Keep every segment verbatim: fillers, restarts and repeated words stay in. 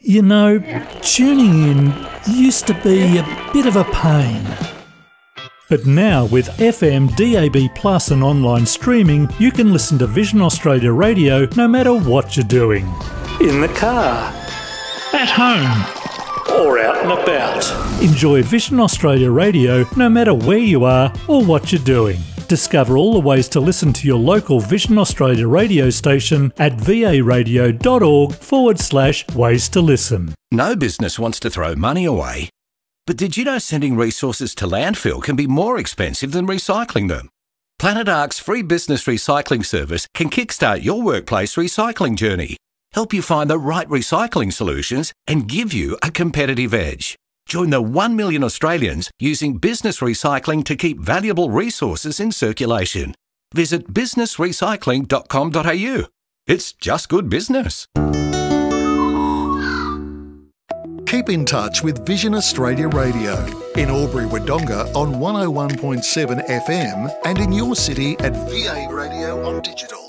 You know, tuning in used to be a bit of a pain. But now with F M, D A B plus and online streaming, you can listen to Vision Australia Radio no matter what you're doing. In the car, at home, or out and about. Enjoy Vision Australia Radio no matter where you are or what you're doing. Discover all the ways to listen to your local Vision Australia radio station at varadio.org forward slash ways to listen. No business wants to throw money away. But did you know sending resources to landfill can be more expensive than recycling them? Planet Ark's free business recycling service can kickstart your workplace recycling journey, help you find the right recycling solutions and give you a competitive edge. Join the one million Australians using business recycling to keep valuable resources in circulation. Visit business recycling dot com dot a u. It's just good business. Keep in touch with Vision Australia Radio in Albury-Wodonga on one oh one point seven F M and in your city at V A Radio on digital.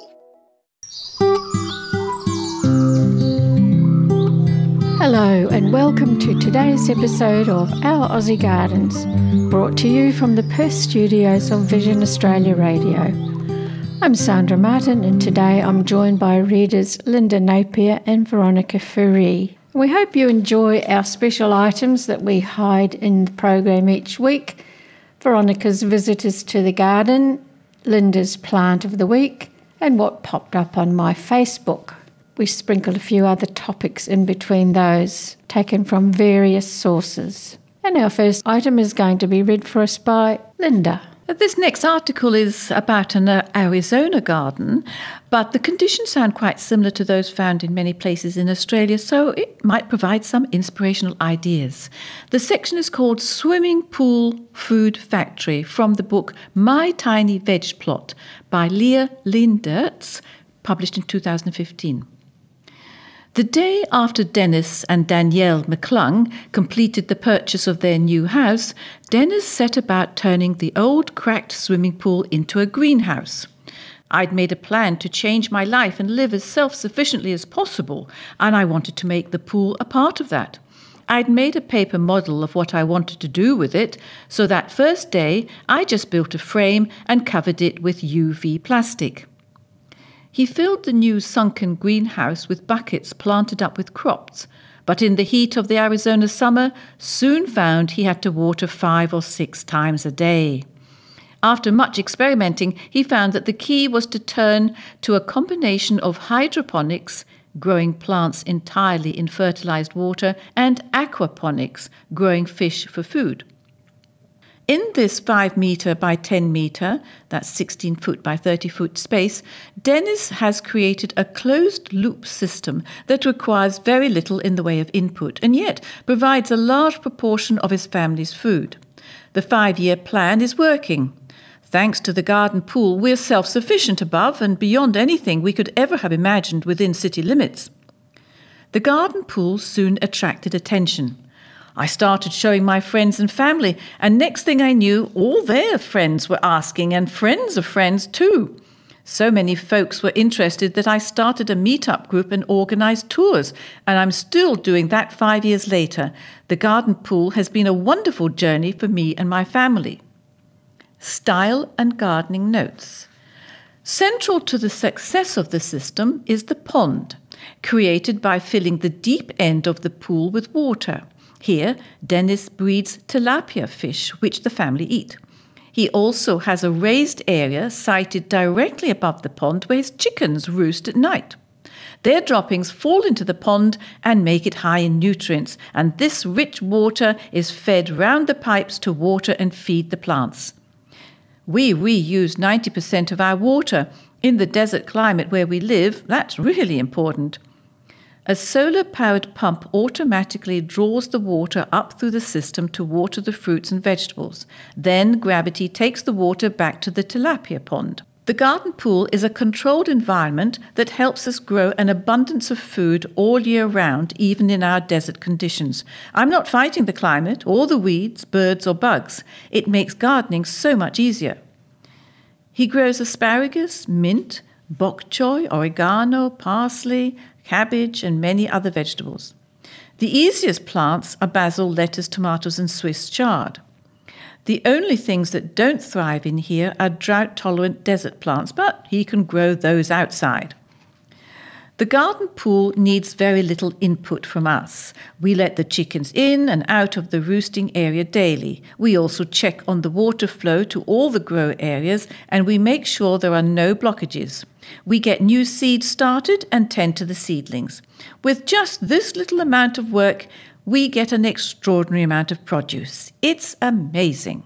Hello and welcome to today's episode of Our Aussie Gardens, brought to you from the Perth studios of Vision Australia Radio. I'm Sandra Martin and today I'm joined by readers Linda Napier and Veronica Fourie. We hope you enjoy our special items that we hide in the program each week. Veronica's visitors to the garden, Linda's plant of the week, and what popped up on my Facebook. We sprinkled a few other topics in between those, taken from various sources. And our first item is going to be read for us by Linda. This next article is about an Arizona garden, but the conditions sound quite similar to those found in many places in Australia, so it might provide some inspirational ideas. The section is called Swimming Pool Food Factory from the book My Tiny Veg Plot by Leah Leendertz, published in two thousand fifteen. The day after Dennis and Danielle McClung completed the purchase of their new house, Dennis set about turning the old cracked swimming pool into a greenhouse. I'd made a plan to change my life and live as self-sufficiently as possible, and I wanted to make the pool a part of that. I'd made a paper model of what I wanted to do with it, so that first day I just built a frame and covered it with U V plastic. He filled the new sunken greenhouse with buckets planted up with crops, but in the heat of the Arizona summer, soon found he had to water five or six times a day. After much experimenting, he found that the key was to turn to a combination of hydroponics, growing plants entirely in fertilized water, and aquaponics, growing fish for food. In this five metre by ten metre, that's sixteen foot by thirty foot space, Dennis has created a closed-loop system that requires very little in the way of input and yet provides a large proportion of his family's food. The five-year plan is working. Thanks to the garden pool, we're self-sufficient above and beyond anything we could ever have imagined within city limits. The garden pool soon attracted attention. I started showing my friends and family, and next thing I knew, all their friends were asking, and friends of friends too. So many folks were interested that I started a meet-up group and organised tours, and I'm still doing that five years later. The garden pool has been a wonderful journey for me and my family. Style and gardening notes. Central to the success of the system is the pond, created by filling the deep end of the pool with water. Here, Dennis breeds tilapia fish, which the family eat. He also has a raised area sited directly above the pond where his chickens roost at night. Their droppings fall into the pond and make it high in nutrients, and this rich water is fed round the pipes to water and feed the plants. We reuse ninety percent of our water. In the desert climate where we live, that's really important. A solar-powered pump automatically draws the water up through the system to water the fruits and vegetables. Then gravity takes the water back to the tilapia pond. The garden pool is a controlled environment that helps us grow an abundance of food all year round, even in our desert conditions. I'm not fighting the climate or the weeds, birds or bugs. It makes gardening so much easier. He grows asparagus, mint, bok choy, oregano, parsley, cabbage, and many other vegetables. The easiest plants are basil, lettuce, tomatoes and Swiss chard. The only things that don't thrive in here are drought-tolerant desert plants, but he can grow those outside. The garden pool needs very little input from us. We let the chickens in and out of the roosting area daily. We also check on the water flow to all the grow areas, and we make sure there are no blockages. We get new seeds started and tend to the seedlings. With just this little amount of work, we get an extraordinary amount of produce. It's amazing.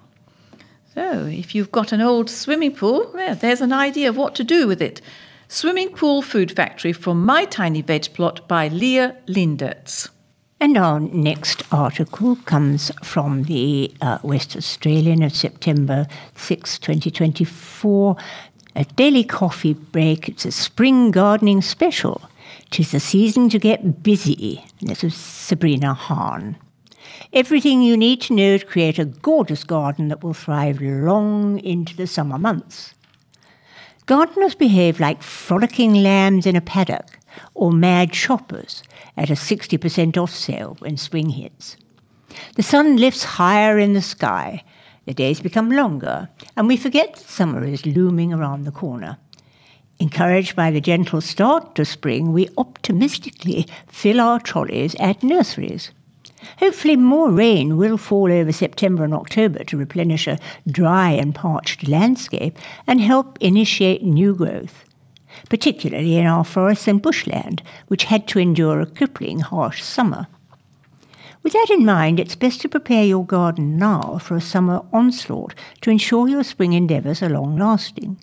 So, if you've got an old swimming pool, well, there's an idea of what to do with it. Swimming Pool Food Factory from My Tiny Veg Plot by Leah Lindertz. And our next article comes from the uh, West Australian of September sixth, twenty twenty-four. A daily coffee break. It's a spring gardening special. 'Tis the season to get busy. This is Sabrina Hahn. Everything you need to know to create a gorgeous garden that will thrive long into the summer months. Gardeners behave like frolicking lambs in a paddock or mad shoppers at a sixty percent off sale when spring hits. The sun lifts higher in the sky, the days become longer, and we forget that summer is looming around the corner. Encouraged by the gentle start to spring, we optimistically fill our trolleys at nurseries. Hopefully more rain will fall over September and October to replenish a dry and parched landscape and help initiate new growth, particularly in our forests and bushland, which had to endure a crippling harsh summer. With that in mind, it's best to prepare your garden now for a summer onslaught to ensure your spring endeavours are long-lasting.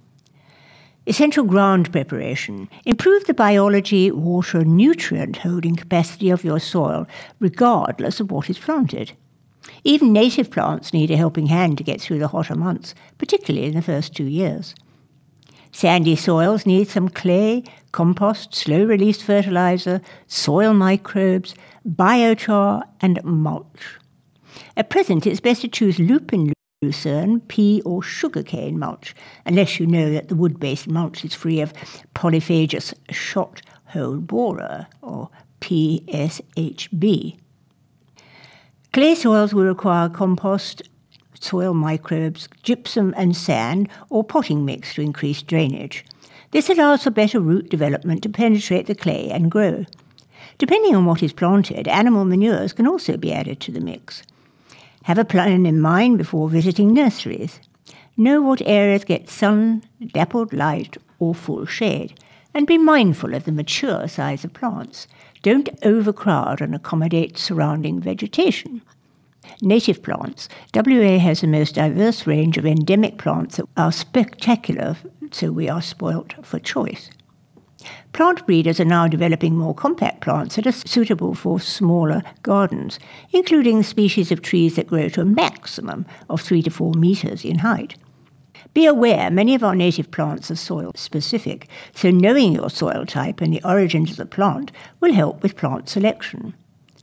Essential ground preparation. Improve the biology, water and nutrient holding capacity of your soil, regardless of what is planted. Even native plants need a helping hand to get through the hotter months, particularly in the first two years. Sandy soils need some clay, compost, slow-release fertilizer, soil microbes, biochar and mulch. At present, it's best to choose lupin lucerne, pea or sugarcane mulch, unless you know that the wood-based mulch is free of polyphagous shot hole borer, or P S H B. Clay soils will require compost, soil microbes, gypsum and sand, or potting mix to increase drainage. This allows for better root development to penetrate the clay and grow. Depending on what is planted, animal manures can also be added to the mix. Have a plan in mind before visiting nurseries. Know what areas get sun, dappled light, or full shade, and be mindful of the mature size of plants. Don't overcrowd and accommodate surrounding vegetation. Native plants. W A has the most diverse range of endemic plants that are spectacular, so we are spoilt for choice. Plant breeders are now developing more compact plants that are suitable for smaller gardens, including species of trees that grow to a maximum of three to four metres in height. Be aware, many of our native plants are soil-specific, so knowing your soil type and the origins of the plant will help with plant selection.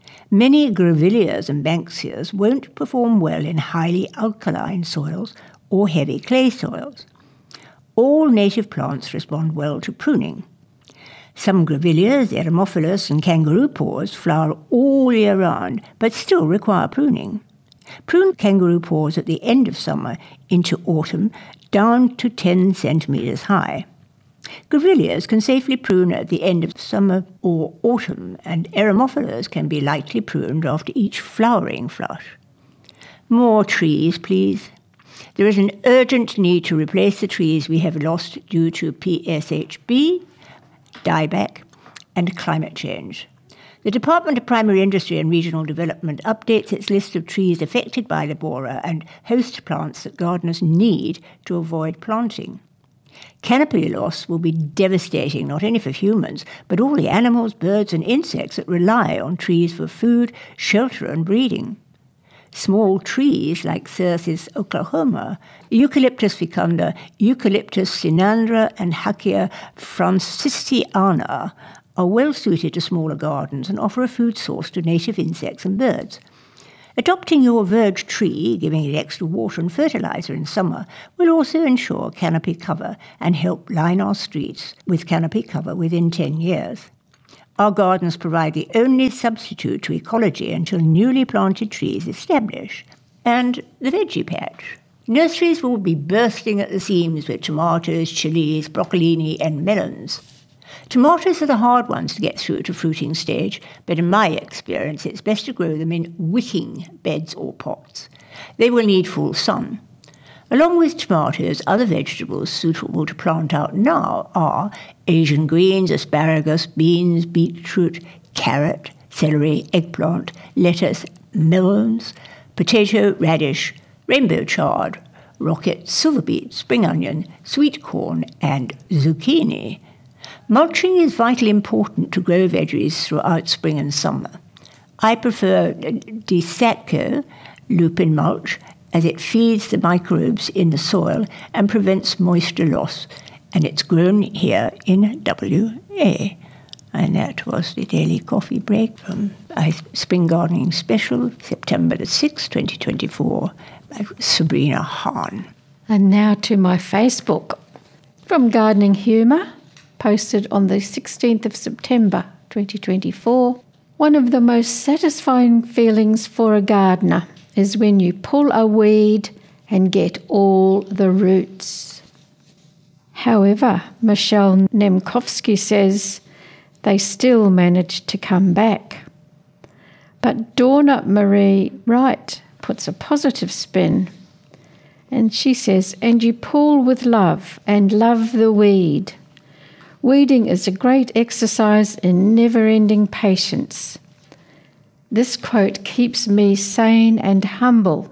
Many grevilleas and banksias won't perform well in highly alkaline soils or heavy clay soils. All native plants respond well to pruning. Some grevilleas, Eremophilus and kangaroo paws flower all year round, but still require pruning. Prune kangaroo paws at the end of summer into autumn down to ten centimetres high. Grevilleas can safely prune at the end of summer or autumn, and Eremophilus can be lightly pruned after each flowering flush. More trees, please. There is an urgent need to replace the trees we have lost due to P S H B, dieback, and climate change. The Department of Primary Industry and Regional Development updates its list of trees affected by the borer and host plants that gardeners need to avoid planting. Canopy loss will be devastating not only for humans, but all the animals, birds and insects that rely on trees for food, shelter and breeding. Small trees like Cercis oklahoma, Eucalyptus fecunda, Eucalyptus cynandra and Hackia francisiana are well suited to smaller gardens and offer a food source to native insects and birds. Adopting your verge tree, giving it extra water and fertilizer in summer, will also ensure canopy cover and help line our streets with canopy cover within ten years. Our gardens provide the only substitute to ecology until newly planted trees establish. And the veggie patch. Nurseries will be bursting at the seams with tomatoes, chilies, broccolini and melons. Tomatoes are the hard ones to get through to fruiting stage, but in my experience it's best to grow them in wicking beds or pots. They will need full sun. Along with tomatoes, other vegetables suitable to plant out now are Asian greens, asparagus, beans, beetroot, carrot, celery, eggplant, lettuce, melons, potato, radish, rainbow chard, rocket, silver beet, spring onion, sweet corn and zucchini. Mulching is vitally important to grow veggies throughout spring and summer. I prefer Desatco lupin mulch as it feeds the microbes in the soil and prevents moisture loss, and it's grown here in W A. And that was the Daily Coffee Break from a Spring Gardening Special, September the sixth, twenty twenty-four, by Sabrina Hahn. And now to my Facebook from Gardening Humour, posted on the sixteenth of September twenty twenty-four. One of the most satisfying feelings for a gardener is when you pull a weed and get all the roots. However, Michelle Nemkovsky says they still manage to come back. But Dawna Marie Wright puts a positive spin, and she says, and you pull with love and love the weed. Weeding is a great exercise in never-ending patience. This quote keeps me sane and humble.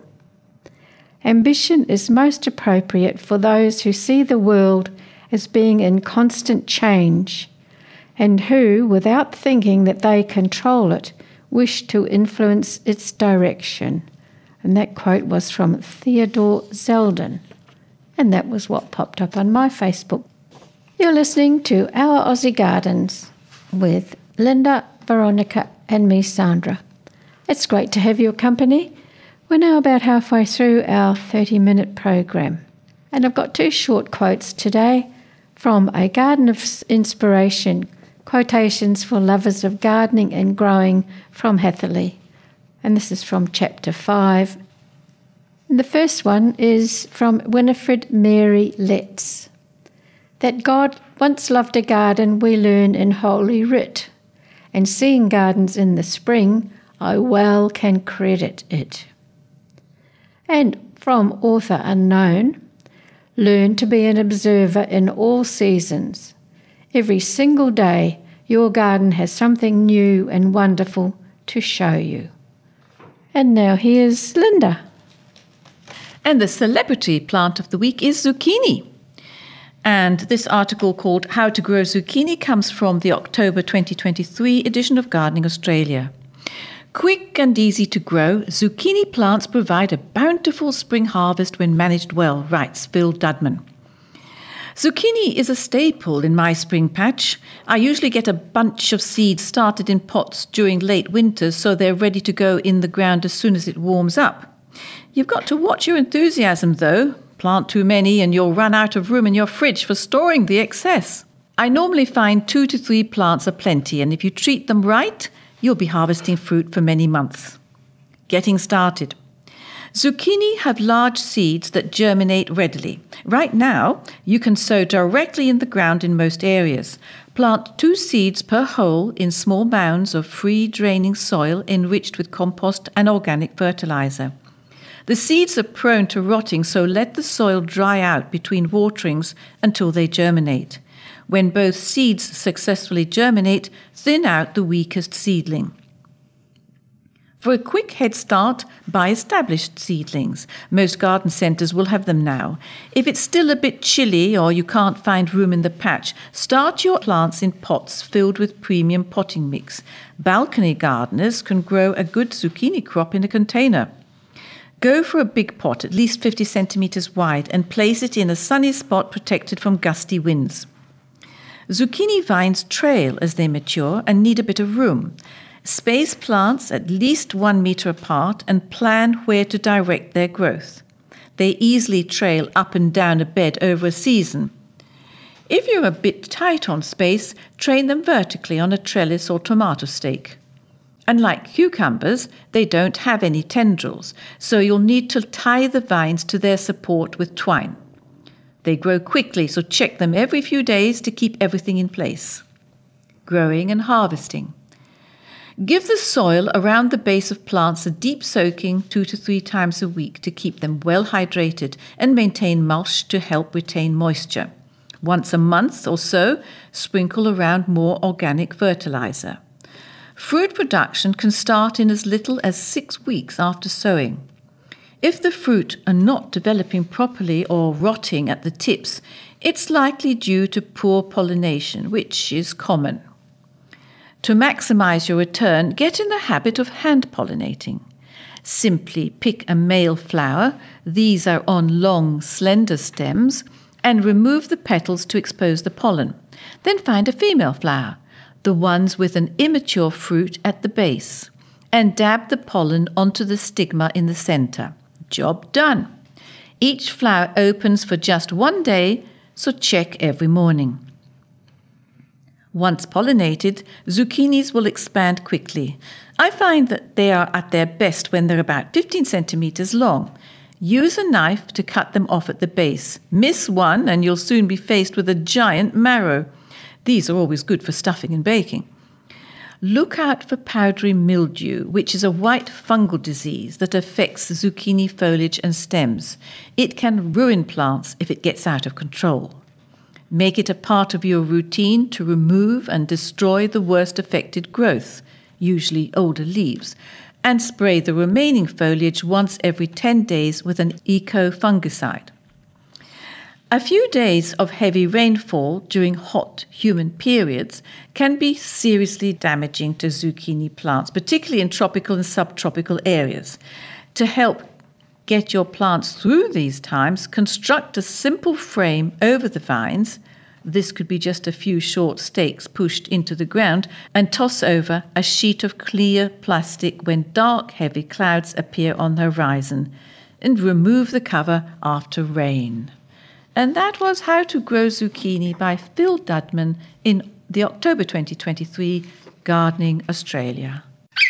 Ambition is most appropriate for those who see the world as being in constant change and who, without thinking that they control it, wish to influence its direction. And that quote was from Theodore Zeldin. And that was what popped up on my Facebook. You're listening to Our Aussie Gardens with Linda, Veronica and me, Sandra. It's great to have your company. We're now about halfway through our thirty-minute program. And I've got two short quotes today from A Garden of Inspiration, Quotations for Lovers of Gardening and Growing from Hatherley. And this is from chapter five. And the first one is from Winifred Mary Letts. That God once loved a garden we learn in Holy Writ, and seeing gardens in the spring, I well can credit it. And from Author Unknown, learn to be an observer in all seasons. Every single day, your garden has something new and wonderful to show you. And now here's Linda. And the celebrity plant of the week is zucchini. And this article called How to Grow Zucchini comes from the October twenty twenty-three edition of Gardening Australia. Quick and easy to grow, zucchini plants provide a bountiful spring harvest when managed well, writes Phil Dudman. Zucchini is a staple in my spring patch. I usually get a bunch of seeds started in pots during late winters so they're ready to go in the ground as soon as it warms up. You've got to watch your enthusiasm though. Plant too many and you'll run out of room in your fridge for storing the excess. I normally find two to three plants are plenty, and if you treat them right, you'll be harvesting fruit for many months. Getting started. Zucchini have large seeds that germinate readily. Right now, you can sow directly in the ground in most areas. Plant two seeds per hole in small mounds of free-draining soil enriched with compost and organic fertilizer. The seeds are prone to rotting, so let the soil dry out between waterings until they germinate. When both seeds successfully germinate, thin out the weakest seedling. For a quick head start, buy established seedlings. Most garden centres will have them now. If it's still a bit chilly or you can't find room in the patch, start your plants in pots filled with premium potting mix. Balcony gardeners can grow a good zucchini crop in a container. Go for a big pot, at least fifty centimetres wide, and place it in a sunny spot protected from gusty winds. Zucchini vines trail as they mature and need a bit of room. Space plants at least one metre apart and plan where to direct their growth. They easily trail up and down a bed over a season. If you're a bit tight on space, train them vertically on a trellis or tomato stake. Unlike cucumbers, they don't have any tendrils, so you'll need to tie the vines to their support with twine. They grow quickly, so check them every few days to keep everything in place. Growing and harvesting. Give the soil around the base of plants a deep soaking two to three times a week to keep them well hydrated and maintain mulch to help retain moisture. Once a month or so, sprinkle around more organic fertilizer. Fruit production can start in as little as six weeks after sowing. If the fruit are not developing properly or rotting at the tips, it's likely due to poor pollination, which is common. To maximize your return, get in the habit of hand pollinating. Simply pick a male flower, these are on long, slender stems, and remove the petals to expose the pollen. Then find a female flower, the ones with an immature fruit at the base, and dab the pollen onto the stigma in the center. Job done. Each flower opens for just one day, so check every morning. Once pollinated, zucchinis will expand quickly. I find that they are at their best when they're about fifteen centimeters long. Use a knife to cut them off at the base. Miss one and you'll soon be faced with a giant marrow. These are always good for stuffing and baking. Look out for powdery mildew, which is a white fungal disease that affects zucchini foliage and stems. It can ruin plants if it gets out of control. Make it a part of your routine to remove and destroy the worst affected growth, usually older leaves, and spray the remaining foliage once every ten days with an eco-fungicide. A few days of heavy rainfall during hot, humid periods can be seriously damaging to zucchini plants, particularly in tropical and subtropical areas. To help get your plants through these times, construct a simple frame over the vines. This could be just a few short stakes pushed into the ground, and toss over a sheet of clear plastic when dark, heavy clouds appear on the horizon, and remove the cover after rain. And that was How to Grow Zucchini by Phil Dudman in the October twenty twenty-three Gardening Australia.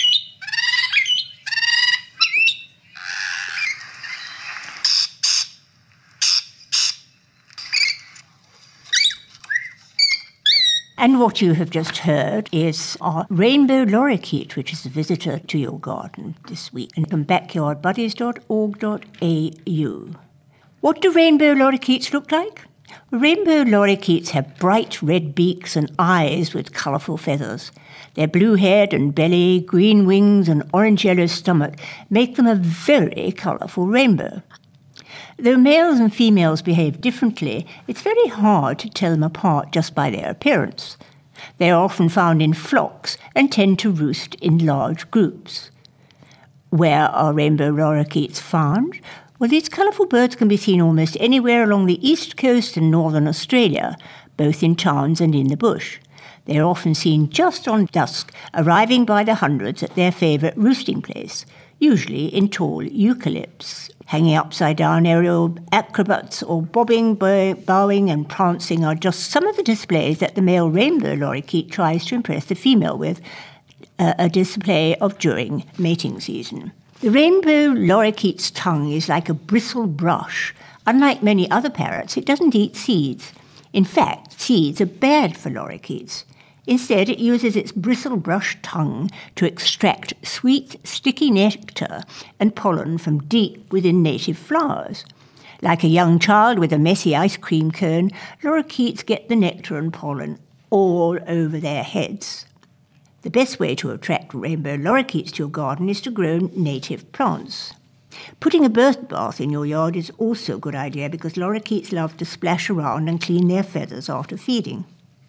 And what you have just heard is our rainbow lorikeet, which is a visitor to your garden this week, and from backyard buddies dot org dot a u. What do rainbow lorikeets look like? Rainbow lorikeets have bright red beaks and eyes with colourful feathers. Their blue head and belly, green wings and orange-yellow stomach make them a very colourful rainbow. Though males and females behave differently, it's very hard to tell them apart just by their appearance. They are often found in flocks and tend to roost in large groups. Where are rainbow lorikeets found? Well, these colourful birds can be seen almost anywhere along the east coast and northern Australia, both in towns and in the bush. They are often seen just on dusk, arriving by the hundreds at their favourite roosting place, usually in tall eucalypts. Hanging upside down aerial acrobats or bobbing, bowing and prancing are just some of the displays that the male rainbow lorikeet tries to impress the female with, uh, a display of during mating season. The rainbow lorikeet's tongue is like a bristle brush. Unlike many other parrots, it doesn't eat seeds. In fact, seeds are bad for lorikeets. Instead, it uses its bristle brush tongue to extract sweet, sticky nectar and pollen from deep within native flowers. Like a young child with a messy ice cream cone, lorikeets get the nectar and pollen all over their heads. The best way to attract rainbow lorikeets to your garden is to grow native plants. Putting a bird bath in your yard is also a good idea because lorikeets love to splash around and clean their feathers after feeding.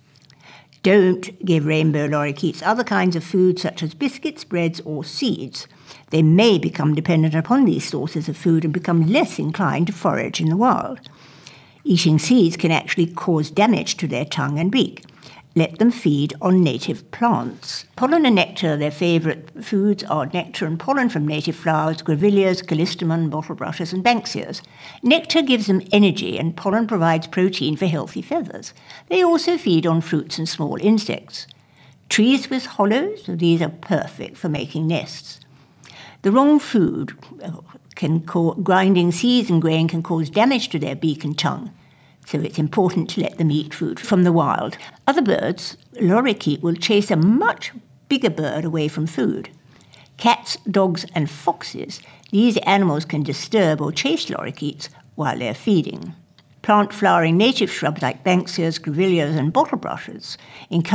Don't give rainbow lorikeets other kinds of food such as biscuits, breads or seeds. They may become dependent upon these sources of food and become less inclined to forage in the wild. Eating seeds can actually cause damage to their tongue and beak. let them feed on native plants. Pollen and nectar, their favourite foods are nectar and pollen from native flowers, grevilleas, callistemon, bottlebrushers and banksias. Nectar gives them energy and pollen provides protein for healthy feathers. They also feed on fruits and small insects. Trees with hollows, these are perfect for making nests. The wrong food can cause, grinding seeds and grain can cause damage to their beak and tongue. So it's important to let them eat food from the wild. Other birds, lorikeet, will chase a much bigger bird away from food. Cats, dogs and foxes, these animals can disturb or chase lorikeets while they're feeding. Plant flowering native shrubs like banksias, grevilleas and bottlebrushers encourage